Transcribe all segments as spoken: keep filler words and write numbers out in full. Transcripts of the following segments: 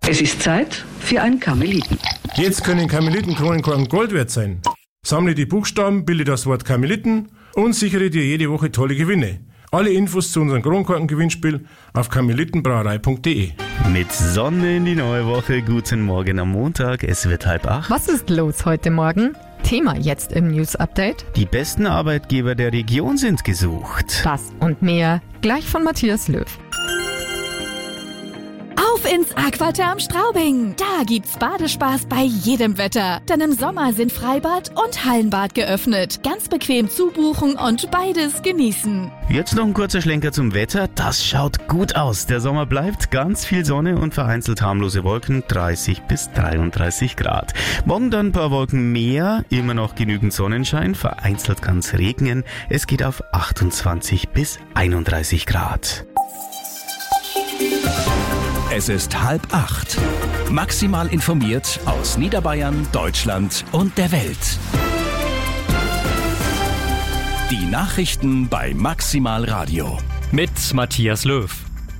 Es ist Zeit für einen Karmeliten. Jetzt können Karmelitenkronenkorken Gold wert sein. Sammle die Buchstaben, bilde das Wort Karmeliten und sichere dir jede Woche tolle Gewinne. Alle Infos zu unserem Kronkorken-Gewinnspiel auf karmelitenbrauerei punkt de. Mit Sonne in die neue Woche. Guten Morgen am Montag. Es wird halb acht. Was ist los heute Morgen? Thema jetzt im News Update. Die besten Arbeitgeber der Region sind gesucht. Das und mehr gleich von Matthias Löw. Auf ins Aquaterm Straubing. Da gibt's Badespaß bei jedem Wetter. Denn im Sommer sind Freibad und Hallenbad geöffnet. Ganz bequem zubuchen und beides genießen. Jetzt noch ein kurzer Schlenker zum Wetter. Das schaut gut aus. Der Sommer bleibt, ganz viel Sonne und vereinzelt harmlose Wolken, dreißig bis dreiunddreißig Grad. Morgen dann ein paar Wolken mehr, immer noch genügend Sonnenschein, vereinzelt kann's regnen. Es geht auf achtundzwanzig bis einunddreißig Grad. Es ist halb acht. Maximal informiert aus Niederbayern, Deutschland und der Welt. Die Nachrichten bei Maximal Radio. Mit Matthias Löw.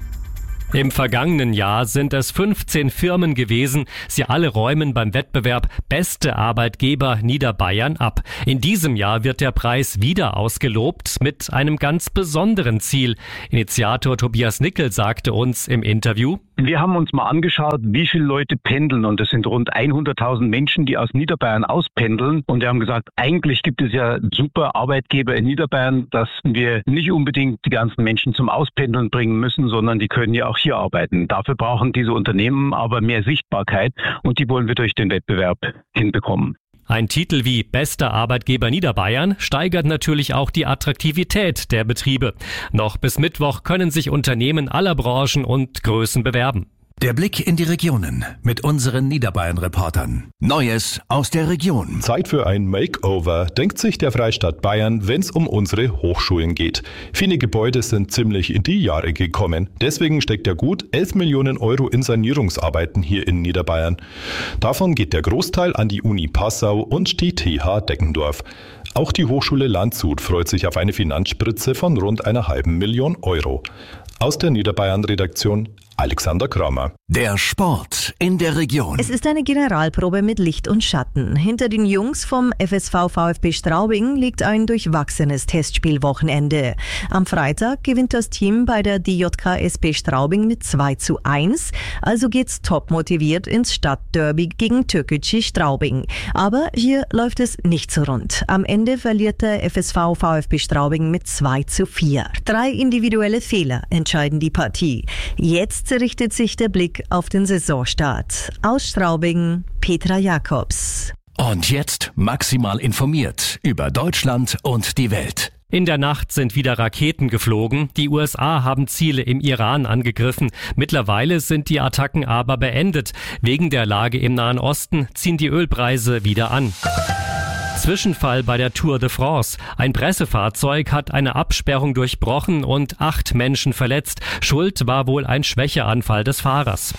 Im vergangenen Jahr sind es fünfzehn Firmen gewesen. Sie alle räumen beim Wettbewerb Beste Arbeitgeber Niederbayern ab. In diesem Jahr wird der Preis wieder ausgelobt mit einem ganz besonderen Ziel. Initiator Tobias Nickel sagte uns im Interview: Wir haben uns mal angeschaut, wie viele Leute pendeln, und das sind rund hunderttausend Menschen, die aus Niederbayern auspendeln, und wir haben gesagt, eigentlich gibt es ja super Arbeitgeber in Niederbayern, dass wir nicht unbedingt die ganzen Menschen zum Auspendeln bringen müssen, sondern die können ja auch hier arbeiten. Dafür brauchen diese Unternehmen aber mehr Sichtbarkeit, und die wollen wir durch den Wettbewerb hinbekommen. Ein Titel wie Bester Arbeitgeber Niederbayern steigert natürlich auch die Attraktivität der Betriebe. Noch bis Mittwoch können sich Unternehmen aller Branchen und Größen bewerben. Der Blick in die Regionen mit unseren Niederbayern-Reportern. Neues aus der Region. Zeit für ein Makeover, denkt sich der Freistaat Bayern, wenn es um unsere Hochschulen geht. Viele Gebäude sind ziemlich in die Jahre gekommen. Deswegen steckt er gut elf Millionen Euro in Sanierungsarbeiten hier in Niederbayern. Davon geht der Großteil an die Uni Passau und die T H Deckendorf. Auch die Hochschule Landshut freut sich auf eine Finanzspritze von rund einer halben Million Euro. Aus der Niederbayern-Redaktion Alexander Kramer. Der Sport in der Region. Es ist eine Generalprobe mit Licht und Schatten. Hinter den Jungs vom F S V VfB Straubing liegt ein durchwachsenes Testspielwochenende. Am Freitag gewinnt das Team bei der D J K S P Straubing mit zwei zu eins. Also geht's top motiviert ins Stadtderby gegen Türkgücü Straubing. Aber hier läuft es nicht so rund. Am Ende verliert der F S V VfB Straubing mit zwei zu vier. Drei individuelle Fehler entscheiden die Partie. Jetzt richtet sich der Blick auf den Saisonstart. Aus Straubing, Petra Jakobs. Und jetzt maximal informiert über Deutschland und die Welt. In der Nacht sind wieder Raketen geflogen. Die U S A haben Ziele im Iran angegriffen. Mittlerweile sind die Attacken aber beendet. Wegen der Lage im Nahen Osten ziehen die Ölpreise wieder an. Zwischenfall bei der Tour de France. Ein Pressefahrzeug hat eine Absperrung durchbrochen und acht Menschen verletzt. Schuld war wohl ein Schwächeanfall des Fahrers.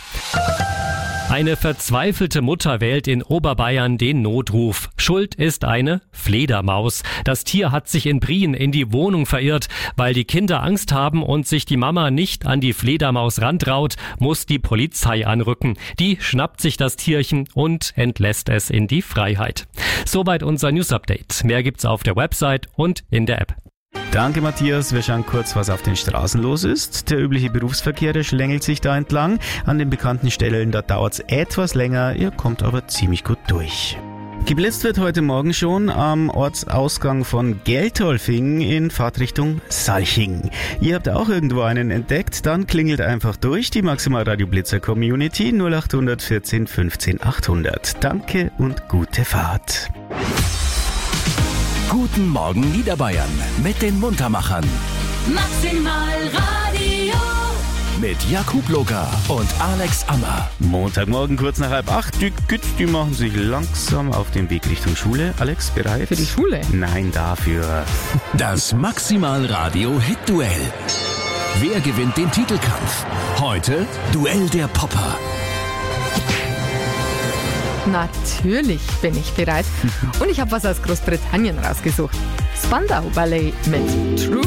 Eine verzweifelte Mutter wählt in Oberbayern den Notruf. Schuld ist eine Fledermaus. Das Tier hat sich in Brien in die Wohnung verirrt. Weil die Kinder Angst haben und sich die Mama nicht an die Fledermaus rantraut, muss die Polizei anrücken. Die schnappt sich das Tierchen und entlässt es in die Freiheit. Soweit unser News-Update. Mehr gibt's auf der Website und in der App. Danke, Matthias. Wir schauen kurz, was auf den Straßen los ist. Der übliche Berufsverkehr, der schlängelt sich da entlang. An den bekannten Stellen, da dauert's etwas länger. Ihr kommt aber ziemlich gut durch. Geblitzt wird heute Morgen schon am Ortsausgang von Geltolfing in Fahrtrichtung Salching. Ihr habt auch irgendwo einen entdeckt, dann klingelt einfach durch die Maximal Radio Blitzer Community null acht vierzehn fünfzehn achthundert. Danke und gute Fahrt. Guten Morgen Niederbayern mit den Muntermachern. Maximal Radio. Mit Jakub Locker und Alex Ammer. Montagmorgen kurz nach halb acht. Die Kids, die machen sich langsam auf den Weg Richtung Schule. Alex, bereit? Für die Schule? Nein, dafür. Das Maximal Radio Hit Duell. Wer gewinnt den Titelkampf? Heute Duell der Popper. Natürlich bin ich bereit. Und ich habe was aus Großbritannien rausgesucht. Spandau Ballet mit True